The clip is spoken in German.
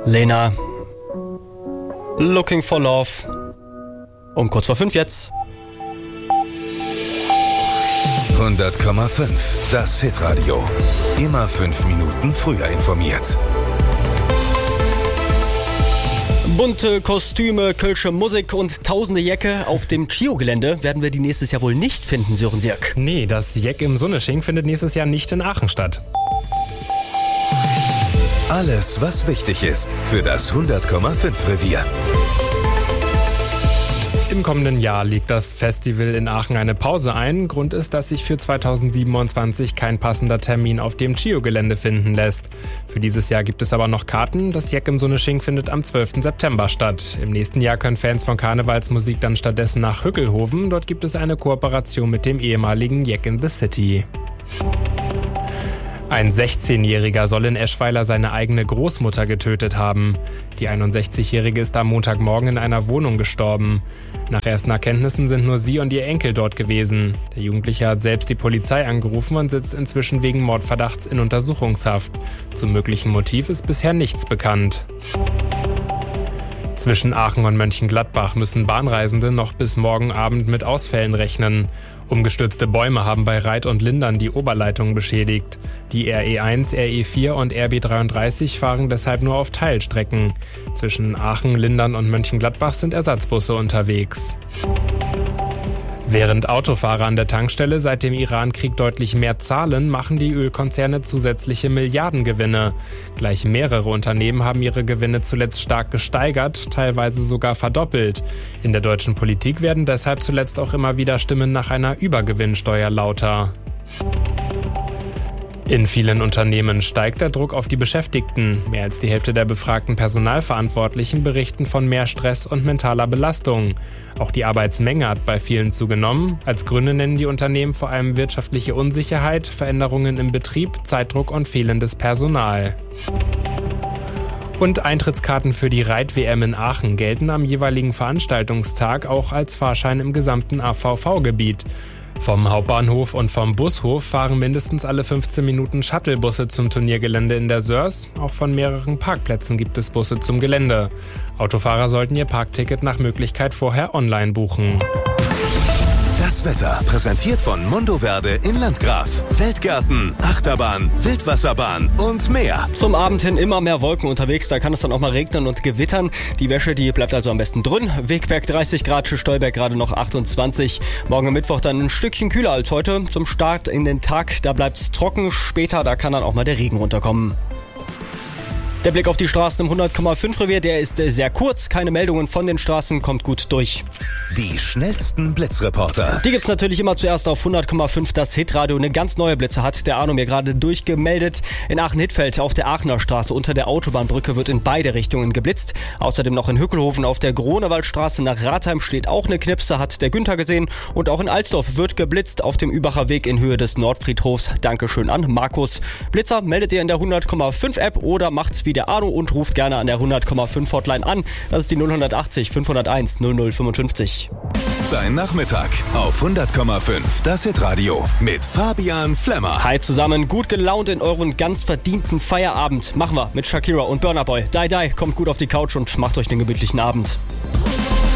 Lena. Looking for Love. Um kurz vor 5 jetzt. 100,5. Das Hitradio. Immer 5 Minuten früher informiert. Bunte Kostüme, kölsche Musik und tausende Jäcke auf dem Chio-Gelände werden wir die nächstes Jahr wohl nicht finden, Sören Sierk. Nee, das Jeck im Sunnesching findet nächstes Jahr nicht in Aachen statt. Alles, was wichtig ist für das 100,5 Revier. Im kommenden Jahr legt das Festival in Aachen eine Pause ein. Grund ist, dass sich für 2027 kein passender Termin auf dem Chio-Gelände finden lässt. Für dieses Jahr gibt es aber noch Karten. Das Jeck im Sunnesching findet am 12. September statt. Im nächsten Jahr können Fans von Karnevalsmusik dann stattdessen nach Hückelhoven. Dort gibt es eine Kooperation mit dem ehemaligen Jeck in the City. Ein 16-Jähriger soll in Eschweiler seine eigene Großmutter getötet haben. Die 61-Jährige ist am Montagmorgen in einer Wohnung gestorben. Nach ersten Erkenntnissen sind nur sie und ihr Enkel dort gewesen. Der Jugendliche hat selbst die Polizei angerufen und sitzt inzwischen wegen Mordverdachts in Untersuchungshaft. Zum möglichen Motiv ist bisher nichts bekannt. Zwischen Aachen und Mönchengladbach müssen Bahnreisende noch bis morgen Abend mit Ausfällen rechnen. Umgestürzte Bäume haben bei Reit und Lindern die Oberleitung beschädigt. Die RE1, RE4 und RB33 fahren deshalb nur auf Teilstrecken. Zwischen Aachen, Lindern und Mönchengladbach sind Ersatzbusse unterwegs. Während Autofahrer an der Tankstelle seit dem Iran-Krieg deutlich mehr zahlen, machen die Ölkonzerne zusätzliche Milliardengewinne. Gleich mehrere Unternehmen haben ihre Gewinne zuletzt stark gesteigert, teilweise sogar verdoppelt. In der deutschen Politik werden deshalb zuletzt auch immer wieder Stimmen nach einer Übergewinnsteuer lauter. In vielen Unternehmen steigt der Druck auf die Beschäftigten. Mehr als die Hälfte der befragten Personalverantwortlichen berichten von mehr Stress und mentaler Belastung. Auch die Arbeitsmenge hat bei vielen zugenommen. Als Gründe nennen die Unternehmen vor allem wirtschaftliche Unsicherheit, Veränderungen im Betrieb, Zeitdruck und fehlendes Personal. Und Eintrittskarten für die Reit-WM in Aachen gelten am jeweiligen Veranstaltungstag auch als Fahrschein im gesamten AVV-Gebiet. Vom Hauptbahnhof und vom Bushof fahren mindestens alle 15 Minuten Shuttlebusse zum Turniergelände in der Sörs. Auch von mehreren Parkplätzen gibt es Busse zum Gelände. Autofahrer sollten ihr Parkticket nach Möglichkeit vorher online buchen. Das Wetter präsentiert von Mondoverde in Landgraf. Weltgärten, Achterbahn, Wildwasserbahn und mehr. Zum Abend hin immer mehr Wolken unterwegs, da kann es dann auch mal regnen und gewittern. Die Wäsche, die bleibt also am besten drin. Wegberg 30 Grad, Stolberg gerade noch 28. Morgen Mittwoch dann ein Stückchen kühler als heute. Zum Start in den Tag, da bleibt es trocken. Später, da kann dann auch mal der Regen runterkommen. Der Blick auf die Straßen im 100,5 Revier, der ist sehr kurz. Keine Meldungen von den Straßen, kommt gut durch. Die schnellsten Blitzreporter. Die gibt's natürlich immer zuerst auf 100,5. Das Hitradio eine ganz neue Blitze hat der Arno mir gerade durchgemeldet. In Aachen-Hittfeld auf der Aachener Straße unter der Autobahnbrücke wird in beide Richtungen geblitzt. Außerdem noch in Hückelhoven auf der Grunewaldstraße nach Ratheim steht auch eine Knipse, hat der Günther gesehen. Und auch in Alsdorf wird geblitzt auf dem Übacher Weg in Höhe des Nordfriedhofs. Dankeschön an Markus. Blitzer meldet ihr in der 100,5 App oder macht's wie der Arno und ruft gerne an der 100,5 Hotline an. Das ist die 080 501 0055. Dein Nachmittag auf 100,5. Das Hitradio mit Fabian Flemmer. Hi zusammen, gut gelaunt in euren ganz verdienten Feierabend. Machen wir mit Shakira und Burna Boy. Die, kommt gut auf die Couch und macht euch einen gemütlichen Abend.